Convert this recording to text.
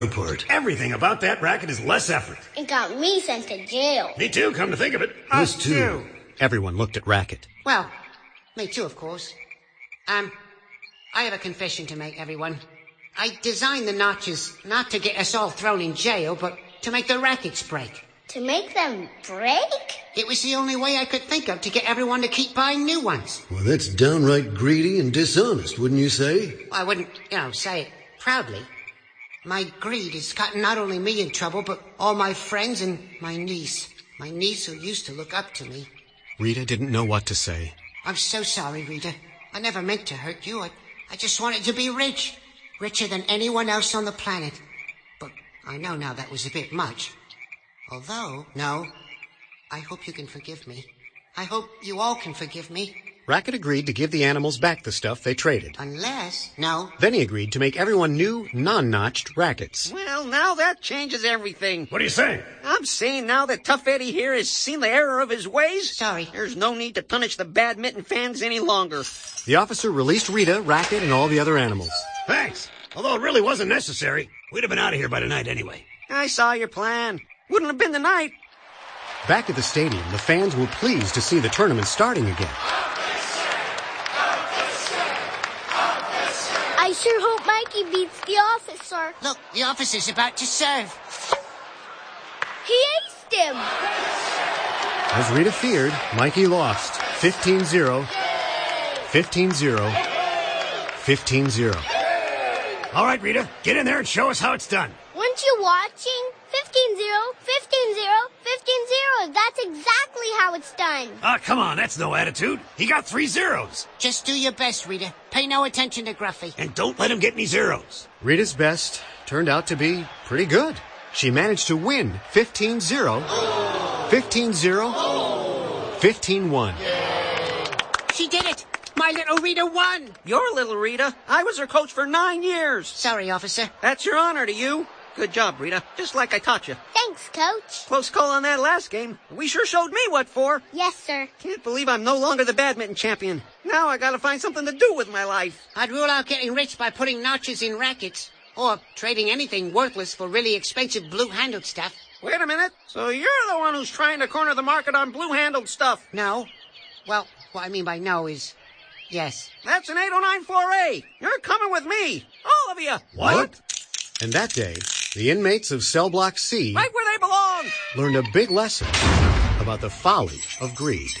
Report. Everything about that racket is less effort. It got me sent to jail. Me too, come to think of it. Us too. Everyone looked at Racket. Well, me too, of course. I have a confession to make, everyone. I designed the notches not to get us all thrown in jail, but to make the rackets break. To make them break? It was the only way I could think of to get everyone to keep buying new ones. Well, that's downright greedy and dishonest, wouldn't you say? I wouldn't, say it proudly. My greed has gotten not only me in trouble, but all my friends and my niece. My niece who used to look up to me. Rita didn't know what to say. I'm so sorry, Rita. I never meant to hurt you. I just wanted to be rich. Richer than anyone else on the planet. But I know now that was a bit much. Although, no, I hope you can forgive me. I hope you all can forgive me. Racket agreed to give the animals back the stuff they traded. No. Then he agreed to make everyone new, non-notched rackets. Well, now that changes everything. What are you saying? I'm saying now that Tough Eddie here has seen the error of his ways. Sorry. There's no need to punish the badminton fans any longer. The officer released Rita, Racket, and all the other animals. Thanks. Although it really wasn't necessary. We'd have been out of here by tonight anyway. I saw your plan. Wouldn't have been the night. Back at the stadium, the fans were pleased to see the tournament starting again. I sure hope Mikey beats the officer. Look, the officer's about to serve. He aced him. As Rita feared, Mikey lost. 15-0. 15-0. 15-0. All right, Rita, get in there and show us how it's done. Weren't you watching? 15-0, 15-0, 15-0. That's exactly how it's done. Ah, come on, that's no attitude. He got 3 zeros. Just do your best, Rita. Pay no attention to Gruffy. And don't let him get any zeros. Rita's best turned out to be pretty good. She managed to win 15-0, 15-0, 15-1. She did it! My little Rita won! Your little Rita. I was her coach for 9 years. Sorry, officer. That's your honor to you. Good job, Rita. Just like I taught you. Thanks, Coach. Close call on that last game. We sure showed me what for. Yes, sir. Can't believe I'm no longer the badminton champion. Now I gotta find something to do with my life. I'd rule out getting rich by putting notches in rackets. Or trading anything worthless for really expensive blue-handled stuff. Wait a minute. So you're the one who's trying to corner the market on blue-handled stuff? No. Well, what I mean by no is yes. That's an 8094A. You're coming with me. All of you. What? And that day, the inmates of Cell Block C Right where they belong. learned a big lesson about the folly of greed.